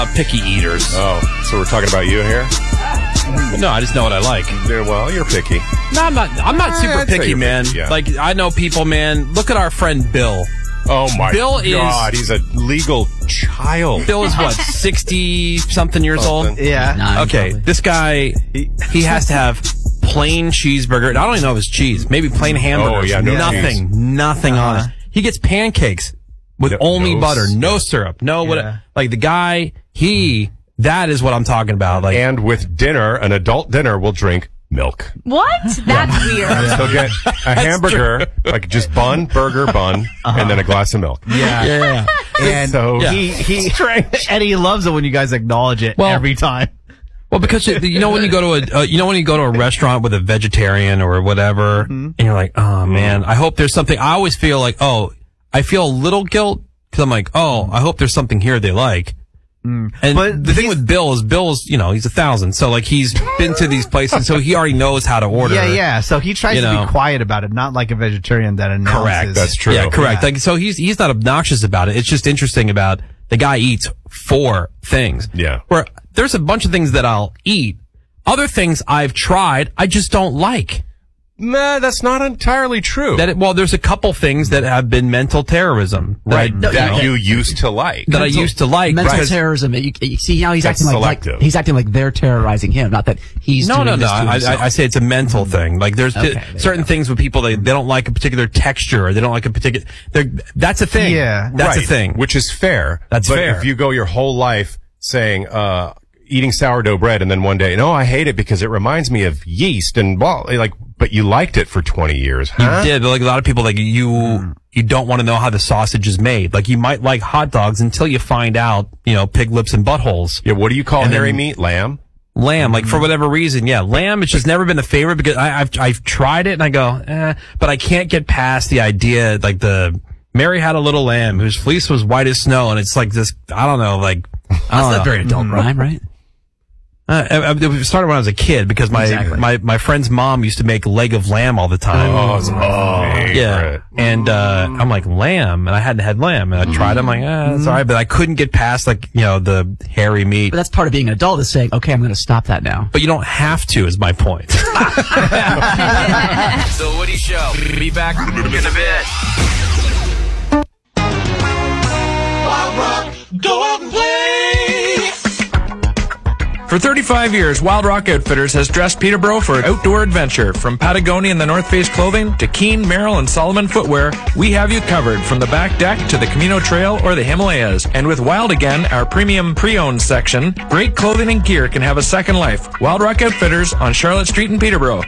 Picky eaters. Oh, so we're talking about you here? No, I just know what I like. Well, you're picky. No, I'm not super I'd say picky, you're man. picky, yeah. Like, I know people, man. Look at our friend Bill. Oh, my Bill God. He's a legal child. Bill is what, 60-something years old? Yeah. Nine, Okay, probably. this guy, he has to have plain cheeseburger. And I don't even know if it's cheese. Maybe plain hamburger. Oh, yeah, no cheese. Nothing on it. He gets pancakes with only no butter, syrup. no syrup, no what. Yeah. Like the guy, that is what I'm talking about. Like, And with dinner, an adult dinner, will drink milk. What? That's weird. So get a hamburger, like just bun, burger, bun, and then a glass of milk. Yeah. yeah. And So he and he loves it when you guys acknowledge it Well- every time. Well, because you know when you go to when you go to a restaurant with a vegetarian or whatever, and you're like, oh man, I hope there's something. I always feel like, I feel a little guilt because I'm like, I hope there's something here they like. And But the thing with Bill is he's 1,000, so like he's been to these places, so he already knows how to order. Yeah. So he tries to be quiet about it, not like a vegetarian that announces. Correct. That's true. Yeah, correct. Yeah. Like, so he's not obnoxious about it. It's just interesting about the guy eats 4 things. Yeah. Where there's a bunch of things that I'll eat. Other things I've tried, I just don't like. Nah, that's not entirely true. There's a couple things that have been mental terrorism. That you used to like. That I used to like. Mental because- terrorism. You see how he's That's acting selective. he's acting like they're terrorizing him, not that he's No. doing this to I himself. say it's a mental thing. Like there's Okay, there certain you go. things with people, they don't like a particular texture, or they don't like a particular, that's a thing. Yeah. That's Right, a thing. which is fair. That's but fair. If you go your whole life saying, eating sourdough bread, and then one day, no, I hate it because it reminds me of yeast and blah, like, but you liked it for 20 years, huh? You did, but like a lot of people, like you don't want to know how the sausage is made. Like you might like hot dogs until you find out, pig lips and buttholes. Yeah, what do you call And hairy then- meat? Lamb? Lamb, like for whatever reason, lamb. It's just never been a favorite because I've tried it and I go, but I can't get past the idea. Like Mary had a little lamb whose fleece was white as snow, and it's like this. I don't know, like That's not very adult rhyme, right? It started when I was a kid because my friend's mom used to make leg of lamb all the time. Oh, it's my favorite. Yeah, and I'm like lamb, and I hadn't had lamb, and I tried it. I'm like, it's all right, but I couldn't get past the hairy meat. But that's part of being an adult is saying, okay, I'm going to stop that now. But you don't have to, is my point. The Woody Show. Be back in a bit. Wild Rock, go out and play. For 35 years, Wild Rock Outfitters has dressed Peterborough for outdoor adventure. From Patagonia and the North Face clothing to Keen, Merrill, and Solomon footwear, we have you covered from the back deck to the Camino Trail or the Himalayas. And with Wild Again, our premium pre-owned section, great clothing and gear can have a second life. Wild Rock Outfitters on Charlotte Street in Peterborough.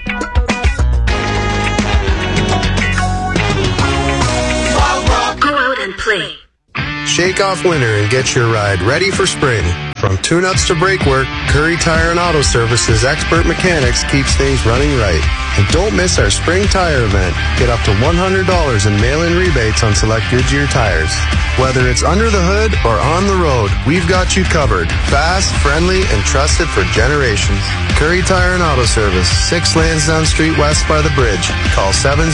Wild Rock, Go out and play. Shake off winter and get your ride ready for spring. From tune-ups to brake work, Curry Tire and Auto Service's expert mechanics keeps things running right. And don't miss our spring tire event. Get up to $100 in mail-in rebates on select Goodyear tires. Whether it's under the hood or on the road, we've got you covered. Fast, friendly, and trusted for generations. Curry Tire and Auto Service, 6 Lansdowne Street West by the bridge. Call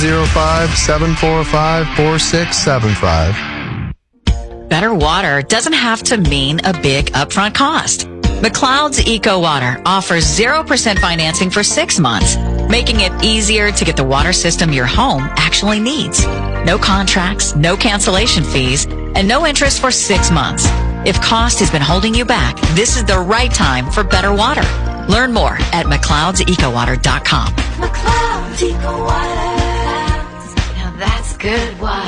705-745-4675. Better water doesn't have to mean a big upfront cost. McLeod's Eco Water offers 0% financing for 6 months, making it easier to get the water system your home actually needs. No contracts, no cancellation fees, and no interest for 6 months. If cost has been holding you back, this is the right time for better water. Learn more at McLeod'sEcoWater.com. McLeod's Eco Water. Now that's good water.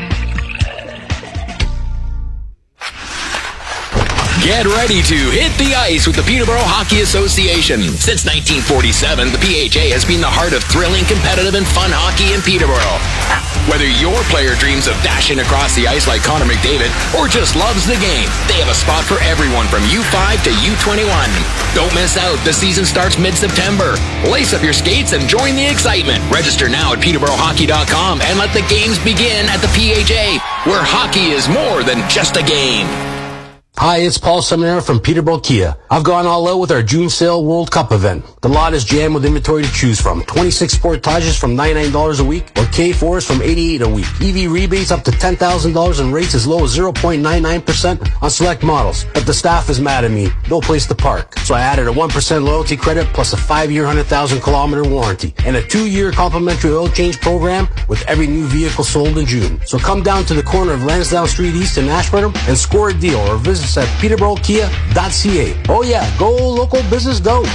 Get ready to hit the ice with the Peterborough Hockey Association. Since 1947, the PHA has been the heart of thrilling, competitive, and fun hockey in Peterborough. Whether your player dreams of dashing across the ice like Connor McDavid or just loves the game, they have a spot for everyone from U5 to U21. Don't miss out. The season starts mid-September. Lace up your skates and join the excitement. Register now at peterboroughhockey.com and let the games begin at the PHA, where hockey is more than just a game. Hi, it's Paul Seminara from Peterborough Kia. I've gone all out with our June Sale World Cup event. The lot is jammed with inventory to choose from. 26 Sportages from $99 a week or K4s from $88 a week. EV rebates up to $10,000 and rates as low as 0.99% on select models. But the staff is mad at me. No place to park. So I added a 1% loyalty credit plus a 5-year 100,000-kilometer warranty and a 2-year complimentary oil change program with every new vehicle sold in June. So come down to the corner of Lansdowne Street East in Ashburnham and score a deal or visit at peterboroughkia.ca. Oh yeah, go local business, go.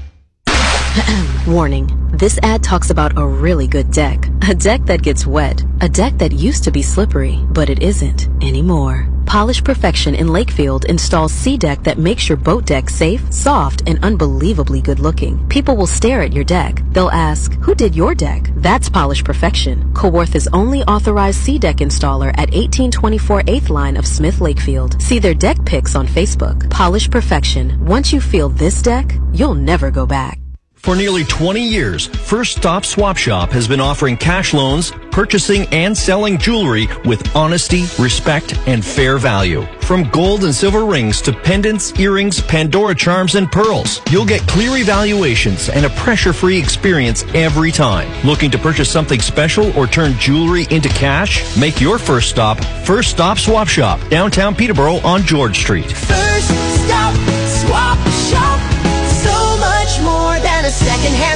Warning. This ad talks about a really good deck. A deck that gets wet. A deck that used to be slippery, but it isn't anymore. Polish Perfection in Lakefield installs SeaDeck that makes your boat deck safe, soft, and unbelievably good looking. People will stare at your deck. They'll ask, who did your deck? That's Polish Perfection, Coworth's only authorized SeaDeck installer at 1824 8th line of Smith Lakefield. See their deck pics on Facebook. Polish Perfection. Once you feel this deck, you'll never go back. For nearly 20 years, First Stop Swap Shop has been offering cash loans, purchasing and selling jewelry with honesty, respect, and fair value. From gold and silver rings to pendants, earrings, Pandora charms, and pearls, you'll get clear evaluations and a pressure-free experience every time. Looking to purchase something special or turn jewelry into cash? Make your first stop First Stop Swap Shop, downtown Peterborough on George Street. First Stop Swap Shop. So much more than a secondhand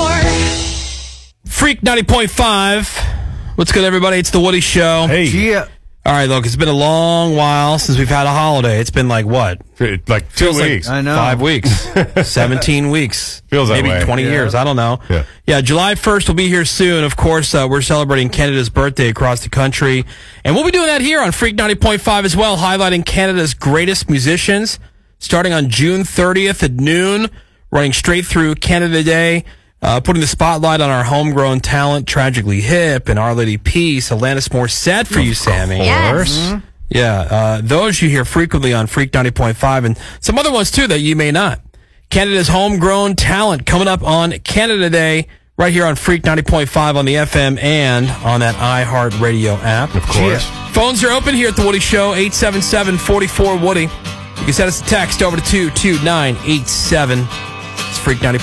store. Freak 90.5. What's good, everybody? It's the Woody Show. Hey. Yeah. All right, look, it's been a long while since we've had a holiday. It's been like what? Like 2 weeks. I know. 5 weeks. 17 weeks. Feels that maybe way. 20 years. I don't know. Yeah, July 1st will be here soon. Of course, we're celebrating Canada's birthday across the country. And we'll be doing that here on Freak 90.5 as well, highlighting Canada's greatest musicians, starting on June 30th at noon, running straight through Canada Day. Putting the spotlight on our homegrown talent, Tragically Hip and Our Lady Peace. Alanis Morissette for you, Sammy. Yes. Mm-hmm. Yeah, those you hear frequently on Freak 90.5 and some other ones, too, that you may not. Canada's homegrown talent coming up on Canada Day right here on Freak 90.5 on the FM and on that iHeartRadio app. Of course. Phones are open here at The Woody Show, 877-44-WOODY. You can send us a text over to 22987. It's Freak 90.5.